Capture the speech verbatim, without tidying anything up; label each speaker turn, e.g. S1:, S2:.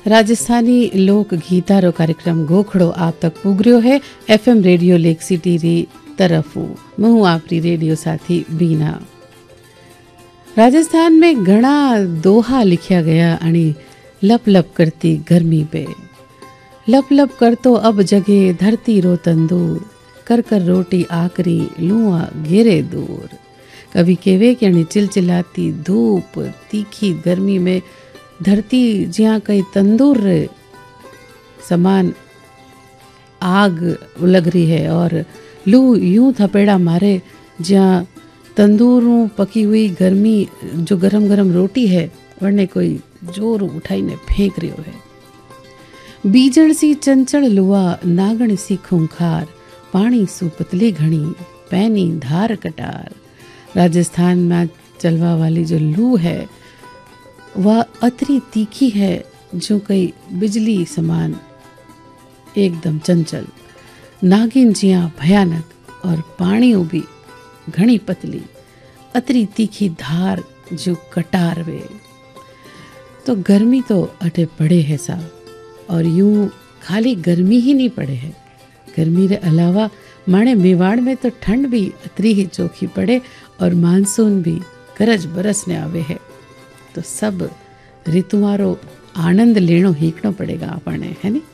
S1: राजस्थानी लोक गीतारो कार्यक्रम गोखड़ो आप तक पुगरियो है एफएम रेडियो लेक सिटी री तरफ। मैं आपरी रेडियो साथी बीना। राजस्थान में घना दोहा लिखा गया आणि लप लप करती गर्मी पे। लप लप कर तो अब जगे धरती रो तंदूर, कर कर रोटी आकरी लुआ घेरे दूर। कभी केवे कि चिलचिलाती धूप तीखी गर्मी में धरती ज्या कई तंदूर समान आग लग रही है और लू यूं थपेड़ा मारे ज्या तंदूरों पकी हुई गर्मी जो गरम गरम रोटी है वरने कोई जोर उठाई ने फेंक रही है। बीजण सी चंचल लुआ नागण सी खूंखार, पानी सु पतली घणी पैनी धार कटार। राजस्थान में चलवा वाली जो लू है वह अतरी तीखी है जो कई बिजली समान एकदम चंचल, नागिन जिया भयानक और पानी भी घनी पतली, अतरी तीखी धार जो कटार वे। तो गर्मी तो अटे पड़े है सा, और यूं खाली गर्मी ही नहीं पड़े है, गर्मी रे अलावा माणे मेवाड़ में तो ठंड भी अतरी ही चोखी पड़े और मानसून भी गरज बरसने आवे है। तो सब ऋतुओं रो आनंद लेनो हीकनो पड़ेगा आपने, है नी।